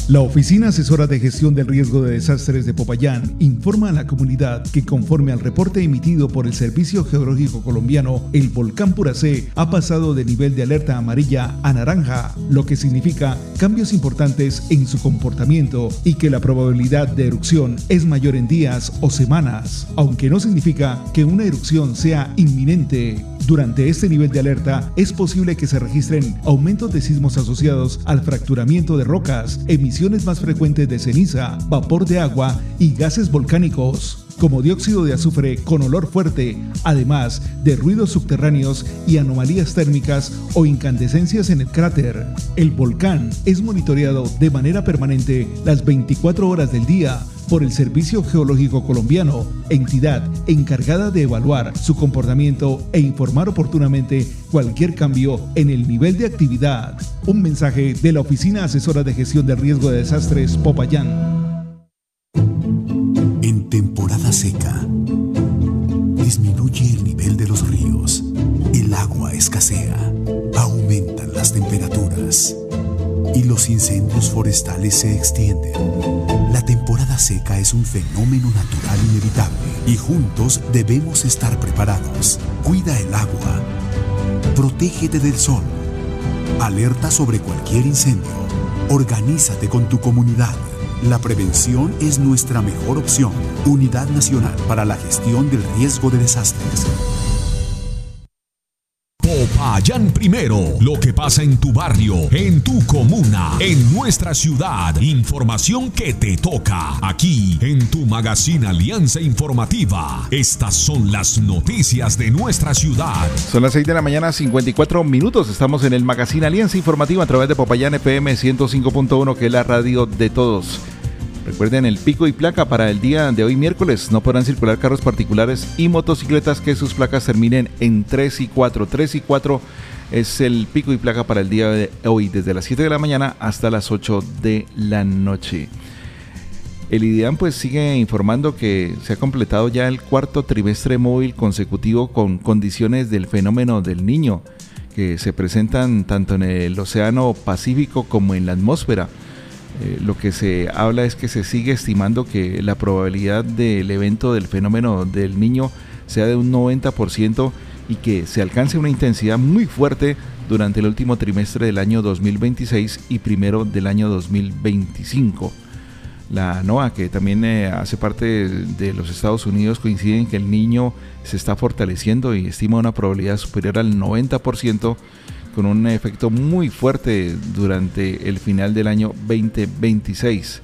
La Oficina Asesora de Gestión del Riesgo de Desastres de Popayán informa a la comunidad que conforme al reporte emitido por el Servicio Geológico Colombiano, el volcán Puracé ha pasado de nivel de alerta amarilla a naranja, lo que significa cambios importantes en su comportamiento y que la probabilidad de erupción es mayor en días o semanas, aunque no significa que una erupción sea inminente. Durante este nivel de alerta es posible que se registren aumentos de sismos asociados al fracturamiento de rocas, emisiones más frecuentes de ceniza, vapor de agua y gases volcánicos, como dióxido de azufre con olor fuerte, además de ruidos subterráneos y anomalías térmicas o incandescencias en el cráter. El volcán es monitoreado de manera permanente las 24 horas del día por el Servicio Geológico Colombiano, entidad encargada de evaluar su comportamiento e informar oportunamente cualquier cambio en el nivel de actividad. Un mensaje de la Oficina Asesora de Gestión del Riesgo de Desastres Popayán. En temporada seca, disminuye el nivel de los ríos, el agua escasea, aumentan las temperaturas y los incendios forestales se extienden. La temporada seca es un fenómeno natural inevitable y juntos debemos estar preparados. Cuida el agua, protégete del sol, alerta sobre cualquier incendio, organízate con tu comunidad. La prevención es nuestra mejor opción. Unidad Nacional para la Gestión del Riesgo de Desastres. Popayán Primero, lo que pasa en tu barrio, en tu comuna, en nuestra ciudad. Información que te toca aquí en tu Magazine Alianza Informativa. Estas son las noticias de nuestra ciudad. Son las 6 de la mañana, 54 minutos. Estamos en el Magazine Alianza Informativa a través de Popayán FM 105.1, que es la radio de todos. Recuerden el pico y placa para el día de hoy miércoles. No podrán circular carros particulares y motocicletas que sus placas terminen en 3 y 4. 3 y 4 es el pico y placa para el día de hoy, desde las 7 de la mañana hasta las 8 de la noche. El IDEAM pues sigue informando que se ha completado ya el cuarto trimestre móvil consecutivo con condiciones del fenómeno del Niño, que se presentan tanto en el Océano Pacífico como en la atmósfera. Lo que se habla es que se sigue estimando que la probabilidad del evento del fenómeno del Niño sea de un 90% y que se alcance una intensidad muy fuerte durante el último trimestre del año 2026 y primero del año 2025. La NOAA, que también hace parte de los Estados Unidos, coincide en que el Niño se está fortaleciendo y estima una probabilidad superior al 90%, con un efecto muy fuerte durante el final del año 2026.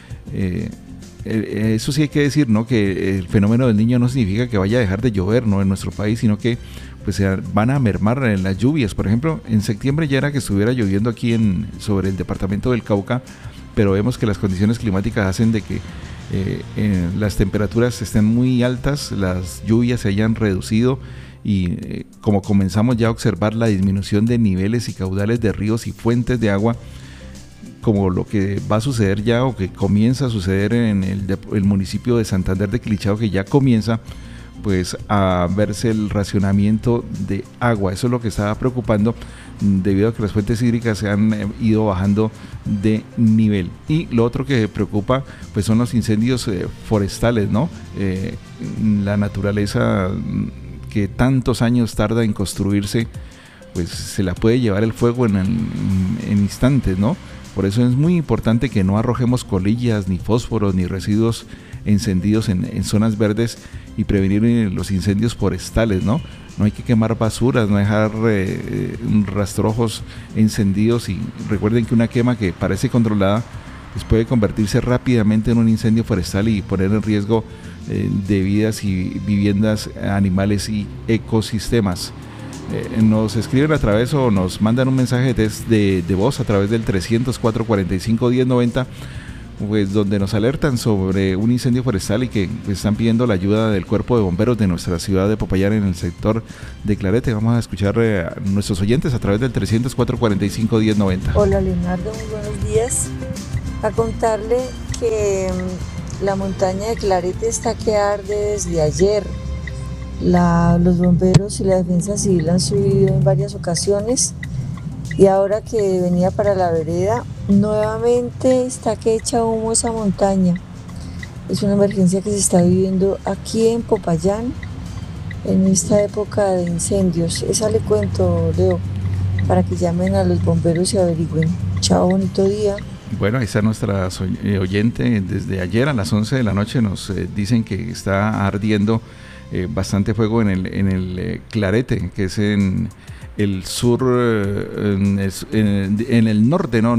Eso sí hay que decir, ¿no? Que el fenómeno del Niño no significa que vaya a dejar de llover, ¿no?, en nuestro país, sino que pues van a mermar las lluvias. Por ejemplo, en septiembre ya era que estuviera lloviendo aquí sobre el departamento del Cauca, pero vemos que las condiciones climáticas hacen de que las temperaturas estén muy altas, las lluvias se hayan reducido y como comenzamos ya a observar la disminución de niveles y caudales de ríos y fuentes de agua, como lo que va a suceder ya o que comienza a suceder en el municipio de Santander de Quilichao, que ya comienza pues a verse el racionamiento de agua. Eso es lo que estaba preocupando, debido a que las fuentes hídricas se han ido bajando de nivel. Y lo otro que preocupa pues son los incendios forestales, ¿no? La naturaleza que tantos años tarda en construirse, pues se la puede llevar el fuego en instantes, ¿no? Por eso es muy importante que no arrojemos colillas, ni fósforos, ni residuos encendidos en zonas verdes y prevenir los incendios forestales, ¿no? No hay que quemar basuras, no dejar rastrojos encendidos, y recuerden que una quema que parece controlada pues puede convertirse rápidamente en un incendio forestal y poner en riesgo de vidas y viviendas, animales y ecosistemas. Nos escriben a través o nos mandan un mensaje de voz a través del 300-445-1090, pues donde nos alertan sobre un incendio forestal y que están pidiendo la ayuda del cuerpo de bomberos de nuestra ciudad de Popayán en el sector de Clarete. Vamos a escuchar a nuestros oyentes a través del 300-445-1090. Hola Leonardo, muy buenos días. A contarle que la montaña de Clarete está que arde desde ayer. Los bomberos y la defensa civil han subido en varias ocasiones Y ahora que venía para la vereda, nuevamente está que echa humo esa montaña. Es una emergencia que se está viviendo aquí en Popayán en esta época de incendios. Esa le cuento, Leo, para que llamen a los bomberos y averigüen. Chao, bonito día. Bueno, ahí está nuestra oyente. Desde ayer a las 11 de la noche nos dicen que está ardiendo bastante fuego en el Clarete, que es en el sur, en el norte, ¿no?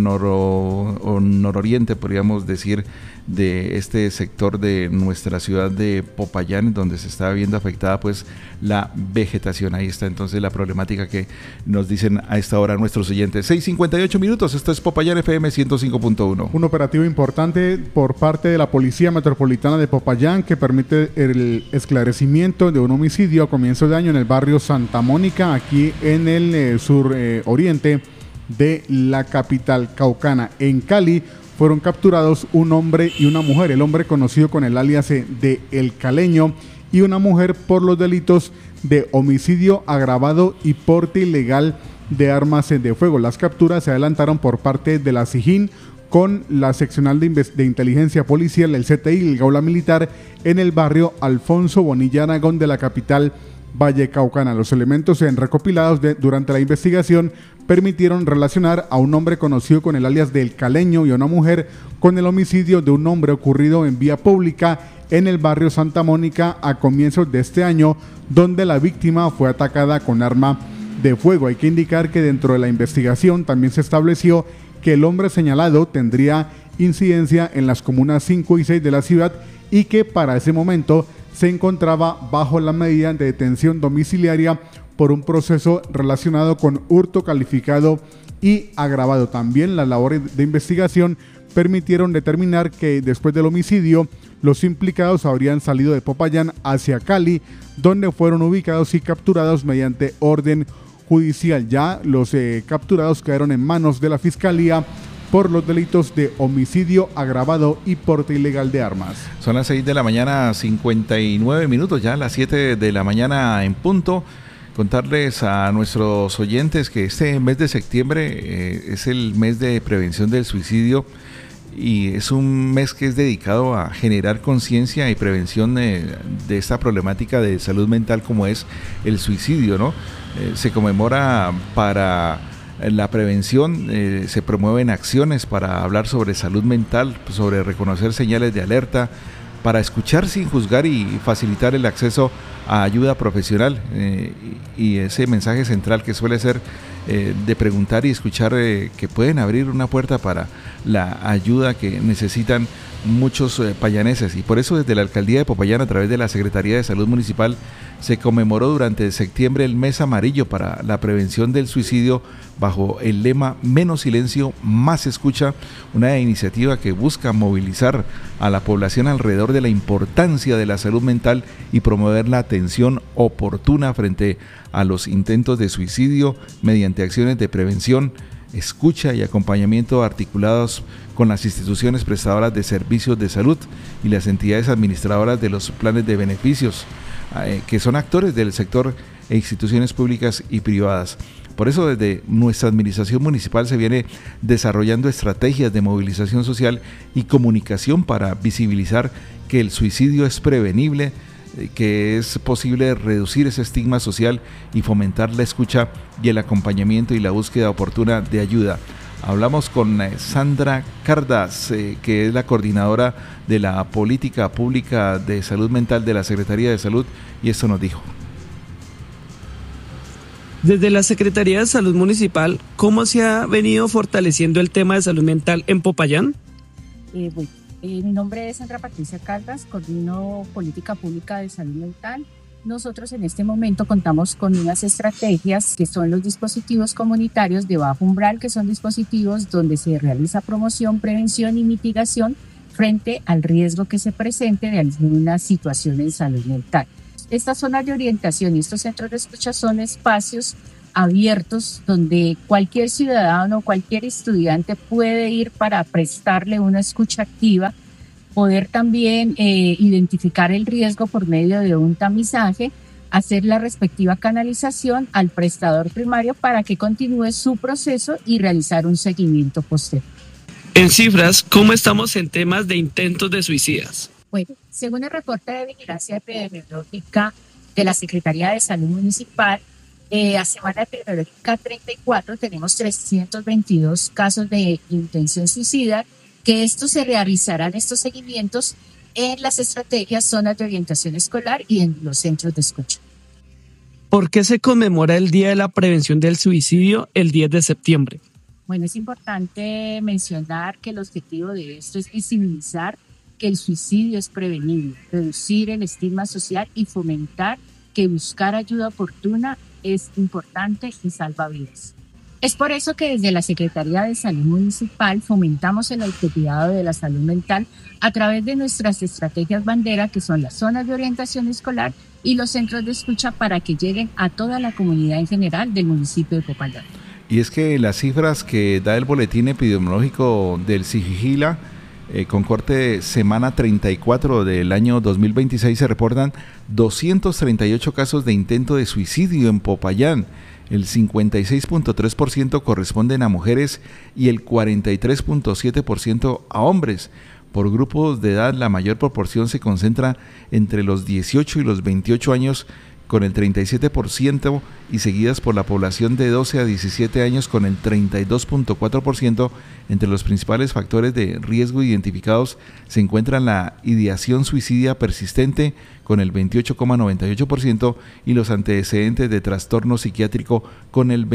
Nororiente, podríamos decir, de este sector de nuestra ciudad de Popayán, donde se está viendo afectada pues la vegetación. Ahí está entonces la problemática que nos dicen a esta hora nuestros oyentes. 6:58 minutos, esto es Popayán FM 105.1. Un operativo importante por parte de la Policía Metropolitana de Popayán que permite el esclarecimiento de un homicidio a comienzo de año en el barrio Santa Mónica, aquí en el sur oriente de la capital caucana. En Cali fueron capturados un hombre y una mujer, el hombre conocido con el alias de El Caleño y una mujer por los delitos de homicidio agravado y porte ilegal de armas de fuego. Las capturas se adelantaron por parte de la SIJIN con la seccional de inteligencia policial, el CTI y el Gaula Militar en el barrio Alfonso Bonilla Aragón de la capital vallecaucana. Los elementos recopilados durante la investigación permitieron relacionar a un hombre conocido con el alias del Caleño y a una mujer con el homicidio de un hombre ocurrido en vía pública en el barrio Santa Mónica a comienzos de este año, donde la víctima fue atacada con arma de fuego. Hay que indicar que dentro de la investigación también se estableció que el hombre señalado tendría incidencia en las comunas 5 y 6 de la ciudad y que para ese momento se encontraba bajo la medida de detención domiciliaria por un proceso relacionado con hurto calificado y agravado. También las labores de investigación permitieron determinar que después del homicidio los implicados habrían salido de Popayán hacia Cali, donde fueron ubicados y capturados mediante orden judicial. Ya los capturados quedaron en manos de la Fiscalía por los delitos de homicidio agravado y porte ilegal de armas. Son las 6 de la mañana, 59 minutos, ya las 7 de la mañana en punto. Contarles a nuestros oyentes que este mes de septiembre es el mes de prevención del suicidio y es un mes que es dedicado a generar conciencia y prevención de esta problemática de salud mental como es el suicidio, ¿no? Se conmemora para la prevención, se promueven acciones para hablar sobre salud mental, sobre reconocer señales de alerta, para escuchar sin juzgar y facilitar el acceso a ayuda profesional y ese mensaje central que suele ser de preguntar y escuchar que pueden abrir una puerta para la ayuda que necesitan muchos payaneses. Y por eso desde la Alcaldía de Popayán, a través de la Secretaría de Salud Municipal, se conmemoró durante septiembre el mes amarillo para la prevención del suicidio bajo el lema Menos silencio, más escucha, una iniciativa que busca movilizar a la población alrededor de la importancia de la salud mental y promover la atención oportuna frente a los intentos de suicidio mediante acciones de prevención, escucha y acompañamiento articulados con las instituciones prestadoras de servicios de salud y las entidades administradoras de los planes de beneficios, que son actores del sector e instituciones públicas y privadas. Por eso desde nuestra administración municipal se viene desarrollando estrategias de movilización social y comunicación para visibilizar que el suicidio es prevenible, que es posible reducir ese estigma social y fomentar la escucha y el acompañamiento y la búsqueda oportuna de ayuda. Hablamos con Sandra Cardas, que es la coordinadora de la Política Pública de Salud Mental de la Secretaría de Salud, y esto nos dijo. Desde la Secretaría de Salud Municipal, ¿cómo se ha venido fortaleciendo el tema de salud mental en Popayán? Mi nombre es Sandra Patricia Caldas, coordino Política Pública de Salud Mental. Nosotros en este momento contamos con unas estrategias que son los dispositivos comunitarios de bajo umbral, que son dispositivos donde se realiza promoción, prevención y mitigación frente al riesgo que se presente de alguna situación en salud mental. Estas zonas de orientación y estos centros de escucha son espacios abiertos donde cualquier ciudadano, cualquier estudiante puede ir para prestarle una escucha activa, poder también identificar el riesgo por medio de un tamizaje, hacer la respectiva canalización al prestador primario para que continúe su proceso y realizar un seguimiento posterior. En cifras, ¿cómo estamos en temas de intentos de suicidas? Bueno, según el reporte de vigilancia epidemiológica de la Secretaría de Salud Municipal, a semana epidemiológica 34 tenemos 322 casos de intención suicida, que se realizarán estos seguimientos en las estrategias, zonas de orientación escolar y en los centros de escucha. ¿Por qué se conmemora el Día de la Prevención del Suicidio el 10 de septiembre? Bueno, es importante mencionar que el objetivo de esto es visibilizar que el suicidio es prevenible, reducir el estigma social y fomentar que buscar ayuda oportuna es importante y salva vidas. Es por eso que desde la Secretaría de Salud Municipal fomentamos el autocuidado de la salud mental a través de nuestras estrategias bandera, que son las zonas de orientación escolar y los centros de escucha, para que lleguen a toda la comunidad en general del municipio de Popayán. Y es que las cifras que da el boletín epidemiológico del Sigigila, con corte semana 34 del año 2026, se reportan 238 casos de intento de suicidio en Popayán. El 56.3% corresponden a mujeres y el 43.7% a hombres. Por grupos de edad, la mayor proporción se concentra entre los 18 y los 28 años, con el 37%, y seguidas por la población de 12 a 17 años con el 32.4%. Entre los principales factores de riesgo identificados se encuentran la ideación suicida persistente con el 28.98% y los antecedentes de trastorno psiquiátrico con el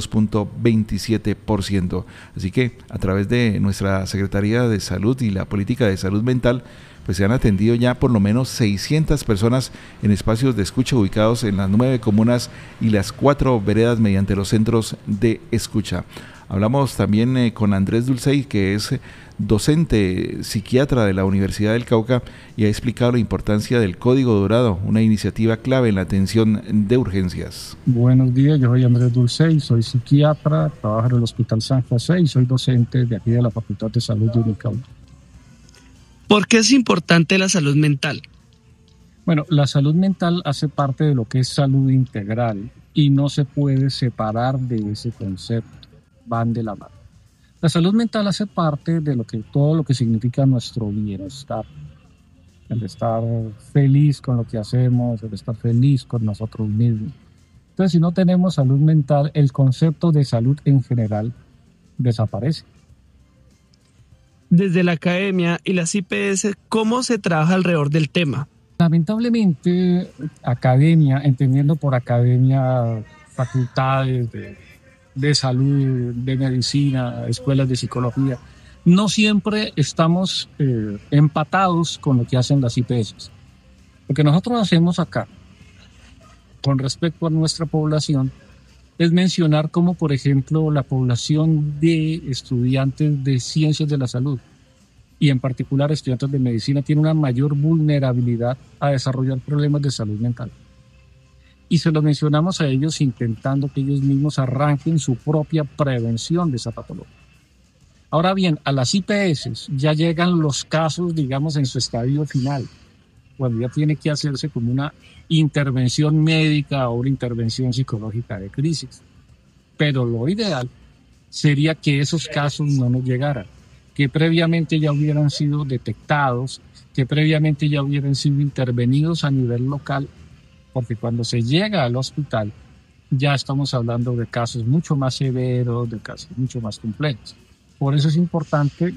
22.27%. Así que a través de nuestra Secretaría de Salud y la política de salud mental, pues se han atendido ya por lo menos 600 personas en espacios de escucha ubicados en las 9 comunas y las 4 veredas mediante los centros de escucha. Hablamos también con Andrés Dulcey, que es docente psiquiatra de la Universidad del Cauca, y ha explicado la importancia del Código Dorado, una iniciativa clave en la atención de urgencias. Buenos días, yo soy Andrés Dulcey, soy psiquiatra, trabajo en el Hospital San José y soy docente de aquí de la Facultad de Salud de Unicauca. ¿Por qué es importante la salud mental? Bueno, la salud mental hace parte de lo que es salud integral y no se puede separar de ese concepto, van de la mano. La salud mental hace parte de todo lo que significa nuestro bienestar, el estar feliz con lo que hacemos, el estar feliz con nosotros mismos. Entonces, si no tenemos salud mental, el concepto de salud en general desaparece. Desde la academia y las IPS, ¿cómo se trabaja alrededor del tema? Lamentablemente, academia, entendiendo por academia facultades de salud, de medicina, escuelas de psicología, no siempre estamos empatados con lo que hacen las IPS. Lo que nosotros hacemos acá, con respecto a nuestra población, es mencionar como, por ejemplo, la población de estudiantes de ciencias de la salud y en particular estudiantes de medicina tiene una mayor vulnerabilidad a desarrollar problemas de salud mental. Y se lo mencionamos a ellos intentando que ellos mismos arranquen su propia prevención de esa patología. Ahora bien, a las IPS ya llegan los casos, digamos, en su estadio final, cuando ya tiene que hacerse como una intervención médica o una intervención psicológica de crisis. Pero lo ideal sería que esos casos no nos llegaran, que previamente ya hubieran sido detectados, que previamente ya hubieran sido intervenidos a nivel local, porque cuando se llega al hospital ya estamos hablando de casos mucho más severos, de casos mucho más complejos. Por eso es importante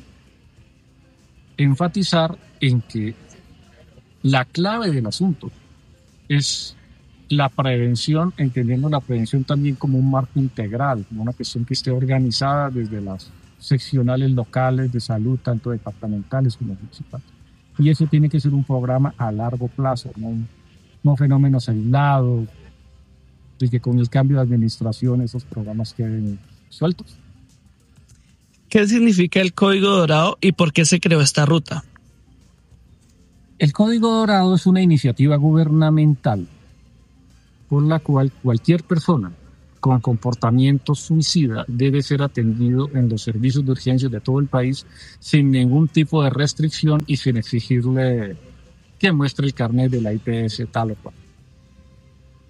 enfatizar en que la clave del asunto es la prevención, entendiendo la prevención también como un marco integral, como una cuestión que esté organizada desde las seccionales locales de salud, tanto departamentales como municipales. Y eso tiene que ser un programa a largo plazo, no fenómenos aislados, y que con el cambio de administración esos programas queden sueltos. ¿Qué significa el Código Dorado y por qué se creó esta ruta? El Código Dorado es una iniciativa gubernamental por la cual cualquier persona con comportamiento suicida debe ser atendido en los servicios de urgencias de todo el país sin ningún tipo de restricción y sin exigirle que muestre el carnet de la IPS tal o cual.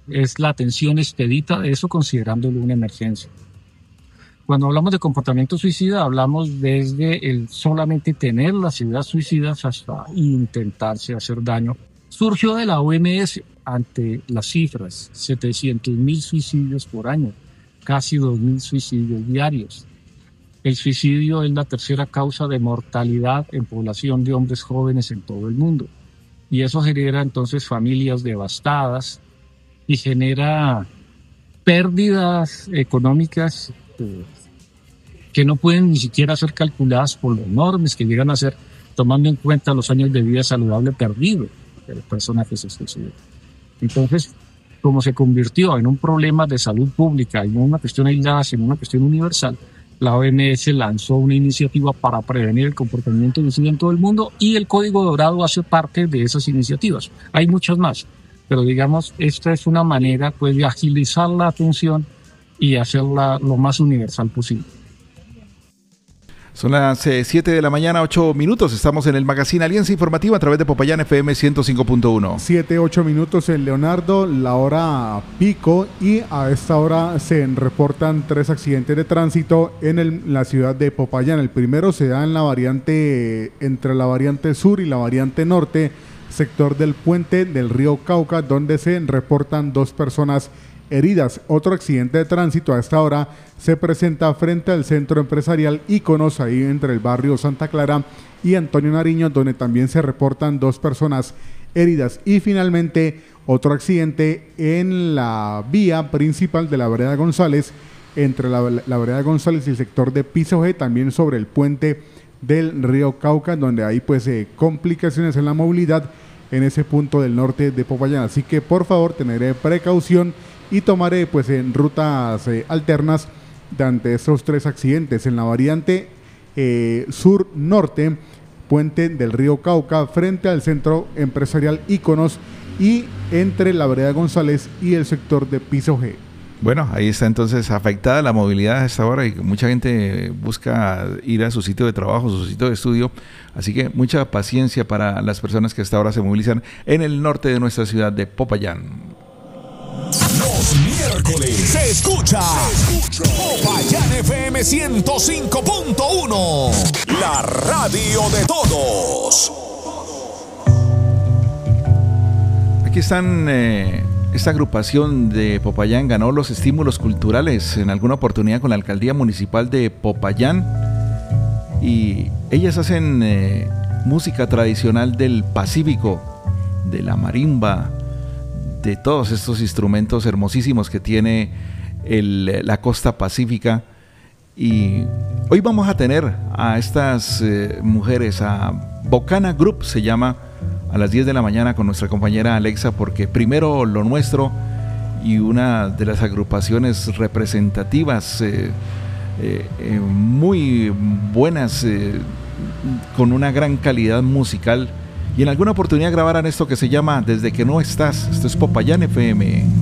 es la atención expedita de eso, considerándolo una emergencia. Cuando hablamos de comportamiento suicida, hablamos desde el solamente tener las ideas suicidas hasta intentarse hacer daño. Surgió de la OMS ante las cifras, 700.000 suicidios por año, casi 2.000 suicidios diarios. El suicidio es la tercera causa de mortalidad en población de hombres jóvenes en todo el mundo. Y eso genera entonces familias devastadas y genera pérdidas económicas que no pueden ni siquiera ser calculadas por lo enormes que llegan a ser, tomando en cuenta los años de vida saludable perdido de las personas que se suicidan. Entonces, como se convirtió en un problema de salud pública y no una cuestión aislada, sino una cuestión universal, la OMS lanzó una iniciativa para prevenir el comportamiento suicida en todo el mundo y el Código Dorado hace parte de esas iniciativas. Hay muchas más, pero digamos, esta es una manera pues, de agilizar la atención y hacerla lo más universal posible. Son las 7 de la mañana, 8 minutos. Estamos en el Magazine Alianza Informativa a través de Popayán FM 105.1. 7, 8 minutos en Leonardo, la hora pico, y a esta hora se reportan 3 accidentes de tránsito en la ciudad de Popayán. El primero se da en la variante, entre la variante sur y la variante norte, sector del puente del río Cauca, donde se reportan 2 personas heridas. Otro accidente de tránsito a esta hora se presenta frente al centro empresarial Íconos, ahí entre el barrio Santa Clara y Antonio Nariño, donde también se reportan 2 personas heridas. Y finalmente otro accidente en la vía principal de la vereda González, entre la vereda González y el sector de Piso G, también sobre el puente del río Cauca, donde hay pues complicaciones en la movilidad en ese punto del norte de Popayán. Así que por favor tener precaución y tomaré pues en rutas alternas ante estos 3 accidentes en la variante sur-norte, puente del río Cauca, frente al centro empresarial Íconos, y entre la vereda González y el sector de Piso G. Bueno, ahí está entonces afectada la movilidad a esta hora y mucha gente busca ir a su sitio de trabajo, su sitio de estudio, así que mucha paciencia para las personas que a esta hora se movilizan en el norte de nuestra ciudad de Popayán. Los miércoles se escucha Popayán FM 105.1, la radio de todos. Aquí están, esta agrupación de Popayán ganó los estímulos culturales en alguna oportunidad con la alcaldía municipal de Popayán, y ellas hacen música tradicional del Pacífico, de la marimba, de todos estos instrumentos hermosísimos que tiene la costa pacífica. Y hoy vamos a tener a estas mujeres, a Bocana Group se llama, a las 10 de la mañana con nuestra compañera Alexa, porque primero lo nuestro, y una de las agrupaciones representativas muy buenas, con una gran calidad musical, y en alguna oportunidad grabarán esto que se llama Desde que no estás. Esto es Popayán FM.